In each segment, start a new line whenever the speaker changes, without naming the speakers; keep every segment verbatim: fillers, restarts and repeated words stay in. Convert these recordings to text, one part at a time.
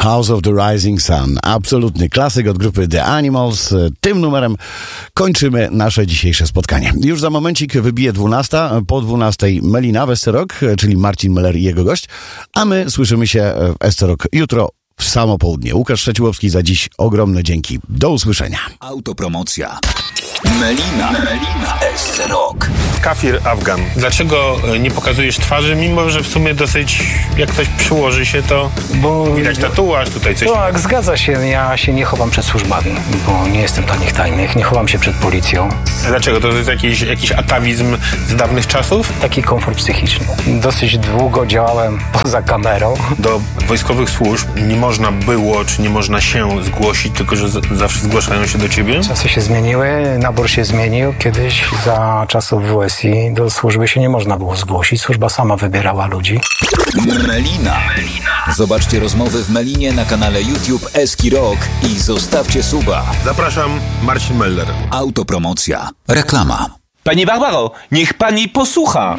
House of the Rising Sun. Absolutny klasyk od grupy The Animals. Tym numerem kończymy nasze dzisiejsze spotkanie. Już za momencik wybije dwunasta. Po dwunastej Melina w S C Rock, czyli Marcin Meller i jego gość. A my słyszymy się w S C Rock jutro w samo południe. Łukasz Trzeciłowski, za dziś ogromne dzięki. Do usłyszenia.
Autopromocja. Melina, Melina, S C Rock.
Kafir Afgan. Dlaczego nie pokazujesz twarzy, mimo że w sumie dosyć, jak ktoś przyłoży się, to bo widać tatuaż, tutaj coś.
Tak, zgadza się. Ja się nie chowam przed służbami, bo nie jestem dla nich tajnych. Nie chowam się przed policją.
A dlaczego? To jest jakiś, jakiś atawizm z dawnych czasów?
Taki komfort psychiczny. Dosyć długo działałem poza kamerą.
Do wojskowych służb nie można było, czy nie można się zgłosić, tylko że z- zawsze zgłaszają się do ciebie?
Czasy się zmieniły, nabór się zmienił. Kiedyś za czasów W S I do służby się nie można było zgłosić. Służba sama wybierała ludzi.
Melina. Zobaczcie rozmowy w Melinie na kanale YouTube Eski Rock i zostawcie suba.
Zapraszam, Marcin Meller.
Autopromocja. Reklama.
Pani Barbaro, niech pani posłucha.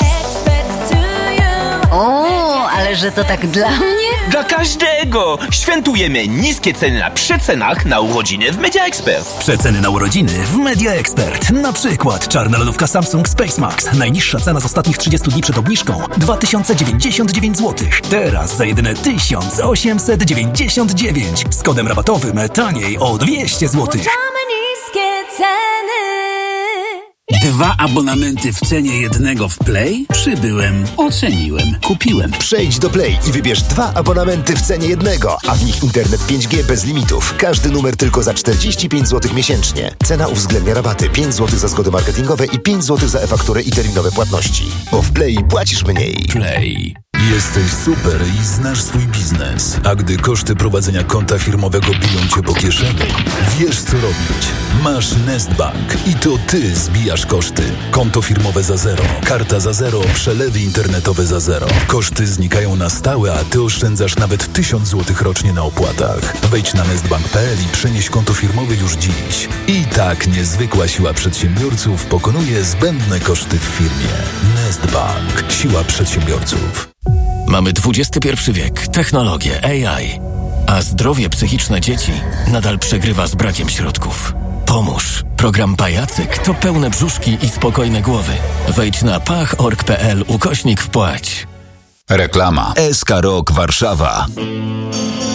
O, ale że to tak dla mnie?
Dla każdego! Świętujemy niskie ceny na przecenach na urodziny w Media Expert.
Przeceny na urodziny w Media Expert. Na przykład czarna lodówka Samsung Space Max. Najniższa cena z ostatnich trzydziestu dni przed obniżką dwa tysiące dziewięćdziesiąt dziewięć złotych. Teraz za jedyne tysiąc osiemset dziewięćdziesiąt dziewięć. Z kodem rabatowym taniej o dwieście złotych.
Niskie ceny.
Dwa abonamenty w cenie jednego w Play? Przybyłem, oceniłem, kupiłem.
Przejdź do Play i wybierz dwa abonamenty w cenie jednego, a w nich internet pięć G bez limitów. Każdy numer tylko za czterdzieści pięć złotych miesięcznie. Cena uwzględnia rabaty pięć złotych za zgody marketingowe i pięć złotych za e-fakturę i terminowe płatności. Bo w Play płacisz mniej.
Play.
Jesteś super i znasz swój biznes. A gdy koszty prowadzenia konta firmowego biją cię po kieszeni, wiesz co robić. Masz Nestbank i to ty zbijasz koszty. Konto firmowe za zero, karta za zero, przelewy internetowe za zero. Koszty znikają na stałe, a ty oszczędzasz nawet tysiąc złotych rocznie na opłatach. Wejdź na nestbank kropka p l i przenieś konto firmowe już dziś. I tak niezwykła siła przedsiębiorców pokonuje zbędne koszty w firmie. Nestbank. Siła przedsiębiorców.
Mamy dwudziesty pierwszy wiek, technologię, A I, a zdrowie psychiczne dzieci nadal przegrywa z brakiem środków. Pomóż. Program Pajacyk to pełne brzuszki i spokojne głowy. Wejdź na pach kropka org kropka p l ukośnik wpłać.
Reklama. S K Rock Warszawa.